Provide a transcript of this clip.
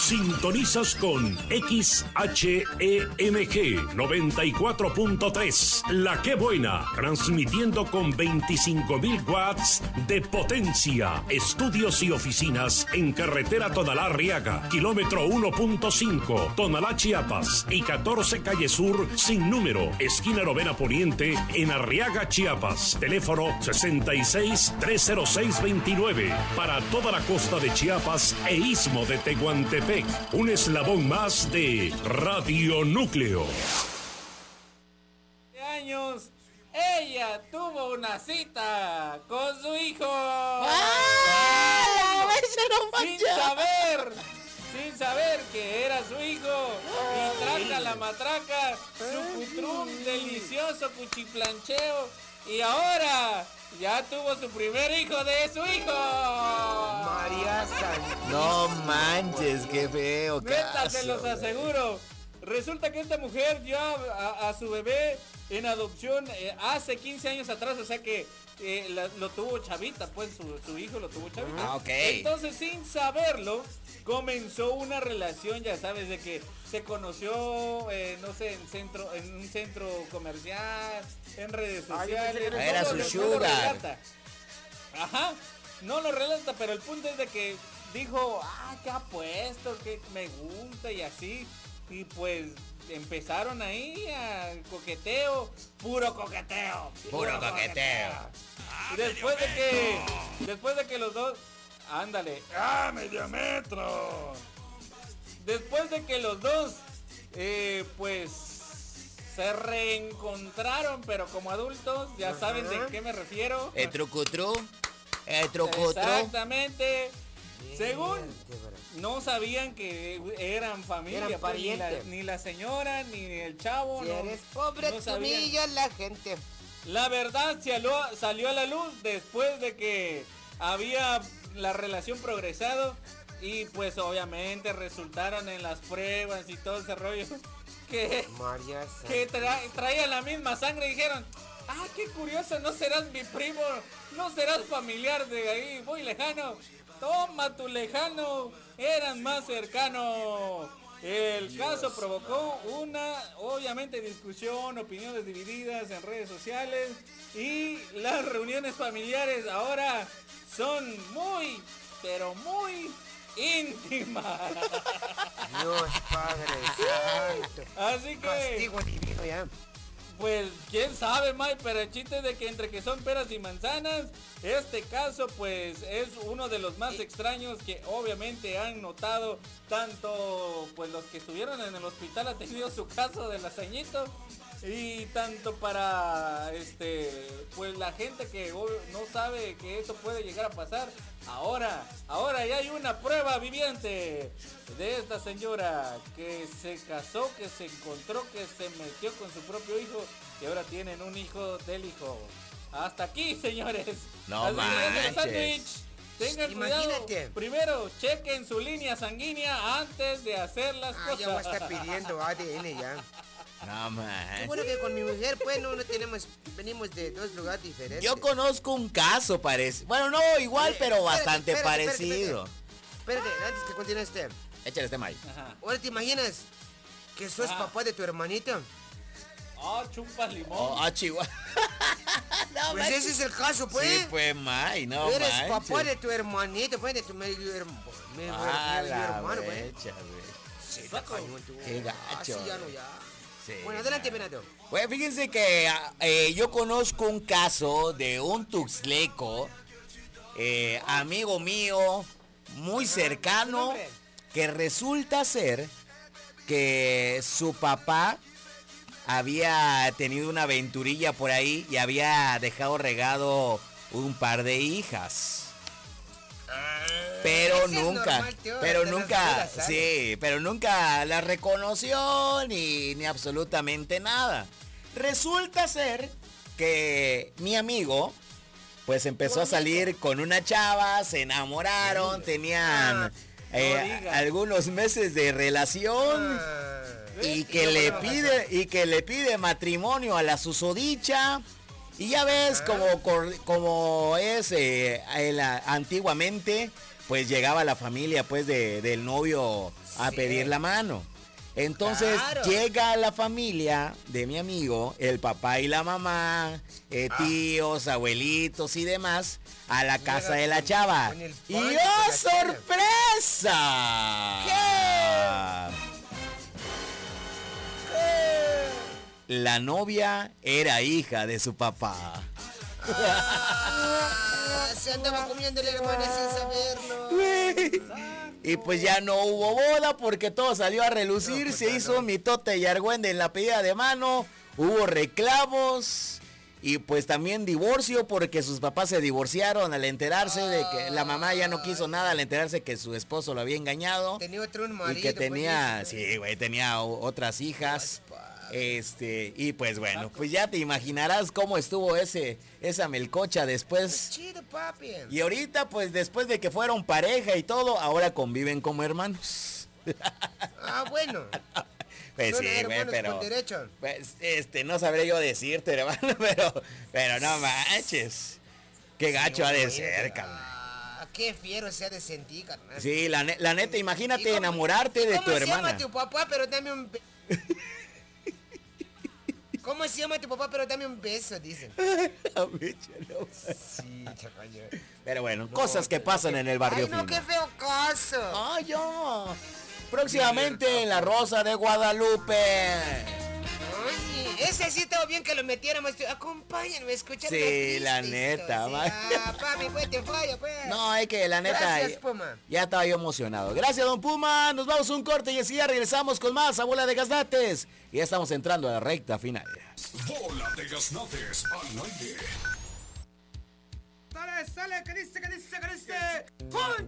Sintonizas con XHEMG 94.3, La Que Buena, transmitiendo con 25.000 watts de potencia. Estudios y oficinas en carretera Tonalá-Arriaga, kilómetro 1.5, Tonalá, Chiapas, y 14 Calle Sur, sin número, esquina Novena Poniente, en Arriaga, Chiapas. Teléfono 66-306-29, para toda la costa de Chiapas e istmo de Tehuantepec. Un eslabón más de Radio Núcleo. Años, ella tuvo una cita con su hijo. Sin saber que era su hijo. Y traca la matraca, su putrum delicioso cuchiplancheo. Y ahora ya tuvo su primer hijo de su hijo. María Santísima. No manches, qué feo. Neta, se los aseguro. Resulta que esta mujer dio a su bebé en adopción hace 15 años atrás, o sea que lo tuvo chavita, pues su hijo lo tuvo chavita. Ah, ok. Entonces, sin saberlo, comenzó una relación, ya sabes, de que se conoció, no sé, en un centro comercial, en redes sociales. Era su sugar. Ajá, no lo relata, pero el punto es de que dijo, qué apuesto, que me gusta y así. Y pues empezaron ahí a coqueteo, puro coqueteo. Y después de que los dos, ándale, medio metro. Después de que los dos, pues se reencontraron, pero como adultos, ya saben de qué me refiero. El trucutru. Exactamente. Según no sabían que eran familia, eran pues, parientes. ni la señora, ni el chavo. Si no, eres pobre, no tú humillas la gente. La verdad salió a la luz después de que había la relación progresado y pues obviamente resultaron en las pruebas y todo ese rollo que traían la misma sangre y dijeron, qué curioso, no serás mi primo, no serás familiar de ahí, muy lejano. Toma tu lejano, eran más cercanos. El caso provocó una, obviamente, discusión, opiniones divididas en redes sociales y las reuniones familiares ahora son muy, pero muy íntimas. Dios Padre Santo. Así que castigo divino ya. Pues quién sabe, Mike, pero el chiste es de que entre que son peras y manzanas, este caso pues es uno de los más extraños que obviamente han notado tanto pues los que estuvieron en el hospital han tenido su caso del hazañito y tanto para pues la gente que no sabe que esto puede llegar a pasar. Ahora ya hay una prueba viviente de esta señora que se casó, que se encontró, que se metió con su propio hijo y ahora tienen un hijo del hijo. Hasta aquí, señores. No manches. Tengan Imagínate. cuidado. Primero, chequen su línea sanguínea antes de hacer las cosas. Ya voy a estar pidiendo ADN ya. No manches. Qué bueno que con mi mujer, pues, no tenemos, venimos de dos lugares diferentes. Yo conozco un caso parecido. Bueno, no igual, pero bastante parecido. Espérate, antes que continúe Échale este Mike. Ahora te imaginas que sos papá de tu hermanita. Chupas limón. Chihuahua. No, pues ese es el caso, pues. Sí, pues, Mike, no eres manches. papá de tu hermanita, pues, de tu medio hermano, pues. Sí, qué gacho. Así ya no, ya. Sí, bueno, adelante, Benato. Pues fíjense que yo conozco un caso de un tuxtleco, amigo mío, muy cercano, que resulta ser que su papá había tenido una aventurilla por ahí y había dejado regado un par de hijas. Pero nunca, pero nunca la reconoció ni absolutamente nada. Resulta ser que mi amigo, pues empezó a salir con una chava, se enamoraron, tenían algunos meses de relación y que le pide matrimonio a la susodicha. Y ya ves como es antiguamente, pues llegaba la familia pues del novio a pedir la mano. Entonces llega la familia de mi amigo, el papá y la mamá, tíos, abuelitos y demás, a la casa de la chava. ¡Y ¡oh, sorpresa! La novia era hija de su papá. Se andaba comiendo la hermana sin saberlo. Y pues ya no hubo boda porque todo salió a relucir, pues se hizo mitote y argüende en la pedida de mano, hubo reclamos y pues también divorcio porque sus papás se divorciaron al enterarse de que la mamá ya no quiso nada al enterarse que su esposo lo había engañado. Tenía otro marido. Y que tenía, sí, güey, tenía otras hijas. Y pues bueno, pues ya te imaginarás cómo estuvo esa melcocha después. Chido, papi. Y ahorita, pues después de que fueron pareja y todo, ahora conviven como hermanos. Bueno. Pues son sí, güey, pero con derecho. pues, no sabré yo decirte, hermano, pero no manches. Qué gacho ha de ser, carnal. Qué fiero se ha de sentir, carnal. Sí, la neta, imagínate enamorarte de tu hermana. ¿Cómo se llama tu papá, pero dame un ¿Cómo se llama tu papá, pero dame un beso? Dicen. Sí, chacaño. Pero bueno, cosas que pasan en el barrio. Ay, no, qué feo caso. Ay, yo. Próximamente en La Rosa de Guadalupe. Oye, ese sí estaba bien que lo metiéramos. Acompáñenme a escuchar. Sí, la neta, papi, pues te falla, pues. No, es que la neta. Gracias, Puma. Ya estaba yo emocionado. Gracias, don Puma. Nos vamos a un corte y enseguida regresamos con más Abuela de Gaznates. Y ya estamos entrando a la recta final. Bola de Gaznates al aire. Sale, que dice. ¡Pum!